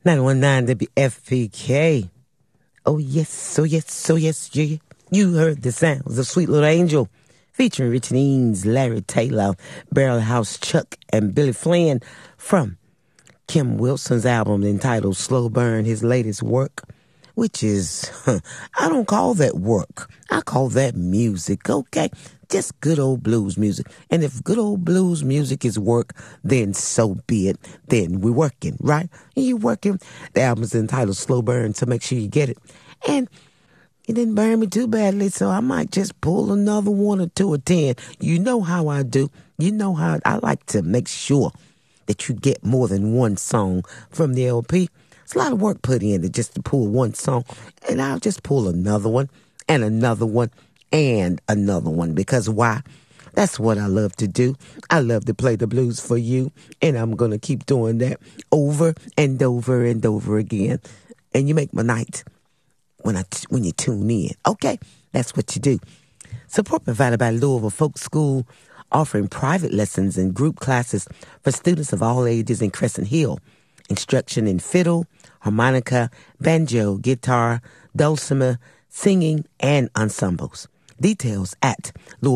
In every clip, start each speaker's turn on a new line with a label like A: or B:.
A: 919 WFPK. Oh yes, oh yes, oh yes, yeah. You heard the sounds of Sweet Little Angel featuring Richard Eames, Larry Taylor, Barrel House Chuck, and Billy Flynn from Kim Wilson's album entitled Slow Burn, his latest work, which is, I don't call that work. I call that music, okay? Just good old blues music. And if good old blues music is work, then so be it. Then we're working, right? And you're working. The album's entitled Slow Burn, so make sure you get it. And it didn't burn me too badly, so I might just pull another 1 or 2 or 10. You know how I do. You know how I like to make sure that you get more than one song from the LP. It's a lot of work put in just to pull one song, and I'll just pull another one and another one and another one, because why? That's what I love to do. I love to play the blues for you, and I'm going to keep doing that over and over and over again. And you make my night when you tune in. Okay, that's what you do. Support provided by Louisville Folk School, offering private lessons and group classes for students of all ages in Crescent Hill. Instruction in fiddle, harmonica, banjo, guitar, dulcimer, singing, and ensembles. Details at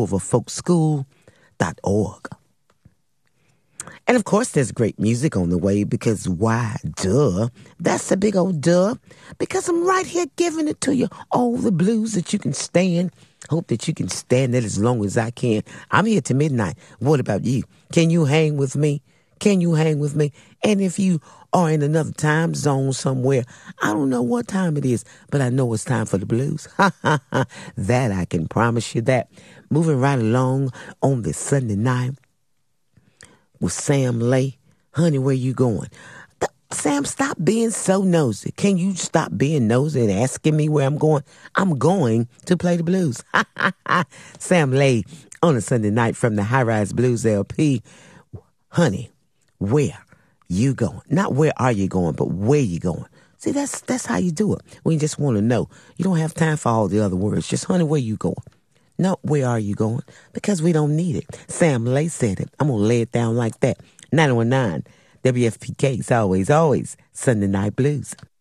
A: LouisvilleFolkSchool.org. And of course, there's great music on the way, because why? Duh. That's a big old duh. Because I'm right here giving it to you. All the blues that you can stand. Hope that you can stand it as long as I can. I'm here to midnight. What about you? Can you hang with me? Can you hang with me? And if you are in another time zone somewhere, I don't know what time it is, but I know it's time for the blues. That I can promise you that. Moving right along on this Sunday night with Sam Lay. Honey, where you going? Sam, stop being so nosy. Can you stop being nosy and asking me where I'm going? I'm going to play the blues. Sam Lay on a Sunday night from the High Rise Blues LP. Honey, where you going? Not where are you going, but where you going. See, that's how you do it. When you just want to know. You don't have time for all the other words. Just, honey, where you going? No, where are you going? Because we don't need it. Sam Lay said it. I'm going to lay it down like that. 919 WFPK is always Sunday Night Blues.